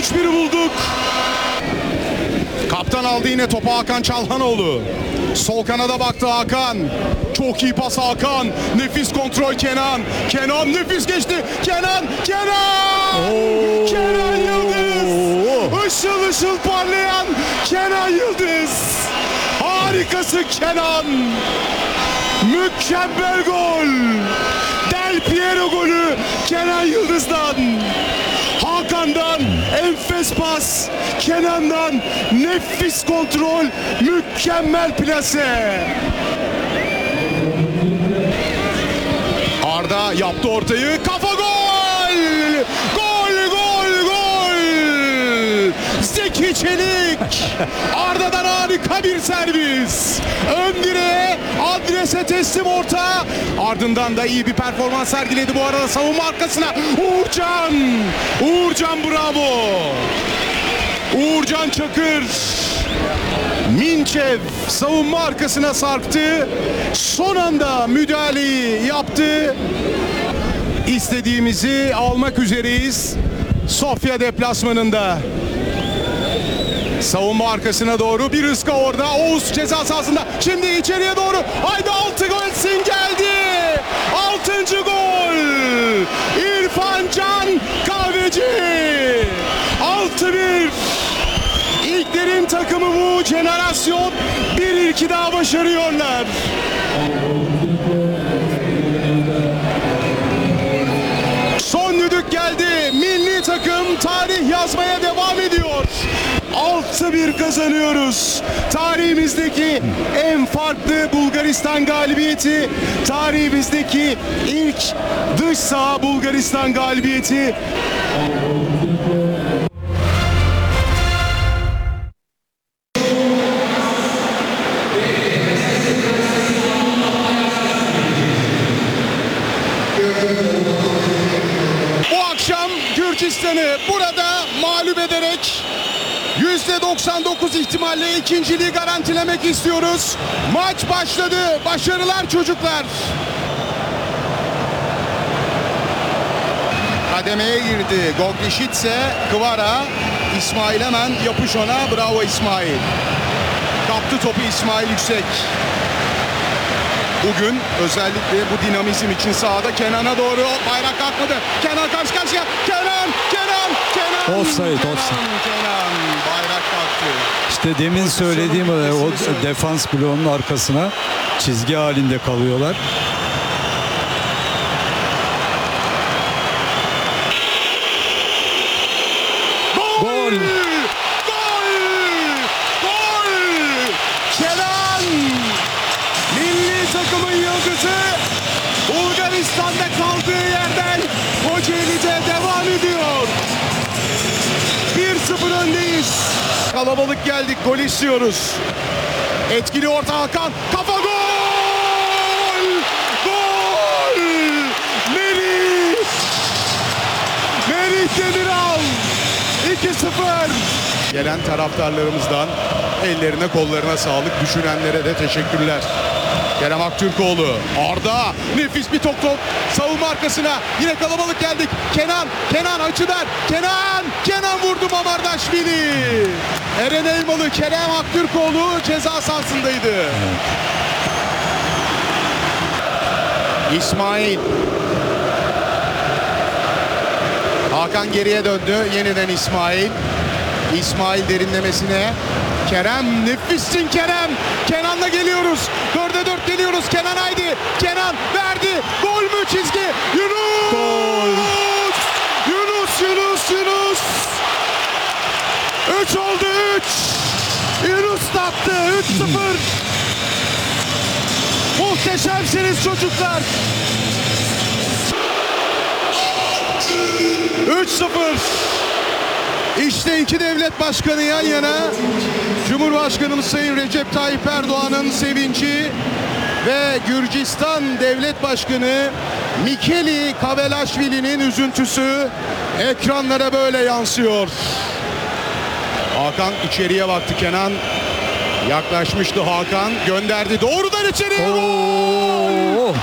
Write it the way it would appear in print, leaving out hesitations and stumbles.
3-1'i bulduk. Kaptan aldı yine topu Hakan Çalhanoğlu. Sol kanada baktı Hakan. Çok iyi pas Hakan. Nefis kontrol Kenan. Kenan nefis geçti. Kenan. Kenan Yıldız. Işıl ışıl parlayan Kenan Yıldız. Harikası Kenan. Mükemmel gol. Del Piero golü Kenan Yıldız'dan. Hakan'dan enfes pas, Kenan'dan nefis kontrol, mükemmel plase. Arda yaptı ortayı, kafa gol! Gol! Zeki Çelik! Arda'dan harika bir servis. Ön direğe, adrese teslim orta. Ardından da iyi bir performans sergiledi bu arada savunma arkasına. Uğurcan bravo. Uğurcan Çakır. Minçev savunma arkasına sarktı. Son anda müdahaleyi yaptı. İstediğimizi almak üzereyiz. Sofya deplasmanında. Savunma arkasına doğru bir ıska orada. Oğuz ceza sahasında. Şimdi içeriye doğru. Haydi 6 gol geldi. 6. gol. İrfan Can Kahveci. 6-1. İlklerin takımı bu jenerasyon bir ilki daha başarıyorlar. Son düdük geldi. Milli takım tarih yazmaya devam ediyor. 6-1 kazanıyoruz. Tarihimizdeki en farklı Bulgaristan galibiyeti. Tarihimizdeki ilk dış saha Bulgaristan galibiyeti. Bu akşam Gürcistan'ı burada mağlup ederek %99 ihtimalle ikinciliği garantilemek istiyoruz. Maç başladı. Başarılar çocuklar. Kademeye girdi. Goglişitse, Kvara, İsmail hemen yapış ona. Bravo İsmail. Kaptı topu İsmail Yüksek. Bugün özellikle bu dinamizm için sahada Kenan'a doğru bayrak kalkmadı. Kenan karşı karşıya. Kenan. Offside. Kenan bayrak kalktı. İşte demin söylediğim o defans bloğunun arkasına çizgi halinde kalıyorlar. Gol! Kenan! Milli takımın yıldızı Bulgaristan'da kaldığı yerden Kocaeli'de devam ediyor. 1-0 öndeyiz. Kalabalık geldik, gol istiyoruz. Etkili orta Hakan, kafa gol! Gol! Merih Demiral 2-0. Gelen taraftarlarımızdan ellerine kollarına sağlık, düşünenlere de teşekkürler. Kerem Aktürkoğlu, Arda, nefis bir top savunma arkasına, yine kalabalık geldik. Kenan açıdan, Kenan vurdu Mamardaşvili. Eren Elmalı, Kerem Aktürkoğlu ceza sahasındaydı. İsmail. Hakan geriye döndü, yeniden İsmail. İsmail derinlemesine. Kerem, nefissin Kerem. Kenan'la geliyoruz. 4'e 4 geliyoruz. Kenan haydi. Kenan verdi. Gol mü çizgi? Yunus! Gol! Yunus! 3 oldu 3. Yunus da attı. 3-0. Muhteşemsiniz çocuklar. 3-0. İşte iki devlet başkanı yan yana. Cumhurbaşkanımız Sayın Recep Tayyip Erdoğan'ın sevinci ve Gürcistan Devlet Başkanı Mikeli Kavelaşvili'nin üzüntüsü ekranlara böyle yansıyor. Hakan içeriye baktı, Kenan yaklaşmıştı, Hakan gönderdi doğrudan içeriye.